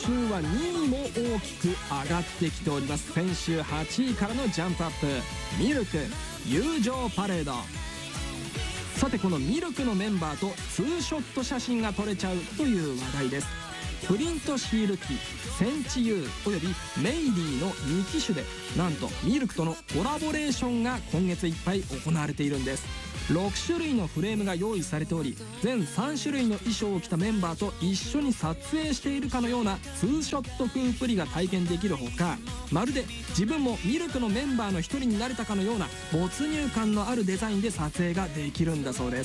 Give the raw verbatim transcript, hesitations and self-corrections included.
週はにいも大きく上がってきております。先週はちいからのジャンプアップ、ミルク友情パレード。さてこのミルクのメンバーとツーショット写真が撮れちゃうという話題です。プリントシール機センチ ユー およびメイディのに機種でなんとミルクとのコラボレーションが今月いっぱい行われているんです。ろく種類のフレームが用意されており、全さん種類の衣装を着たメンバーと一緒に撮影しているかのようなツーショット風プリが体験できるほか、まるで自分もミルクのメンバーの一人になれたかのような没入感のあるデザインで撮影ができるんだそうです。